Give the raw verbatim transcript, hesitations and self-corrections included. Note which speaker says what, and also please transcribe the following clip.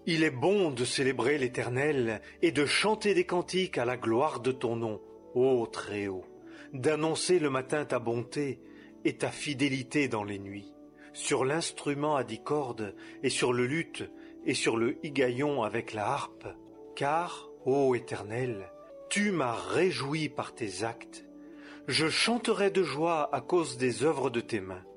Speaker 1: Il est bon de célébrer l'Éternel et de chanter des cantiques à la gloire de ton nom, ô Très-Haut, d'annoncer le matin ta bonté et ta fidélité dans les nuits, sur l'instrument à dix cordes et sur le luth et sur le higayon avec la harpe. Car, ô Éternel, tu m'as réjoui par tes actes. Je chanterai de joie à cause des œuvres de tes mains.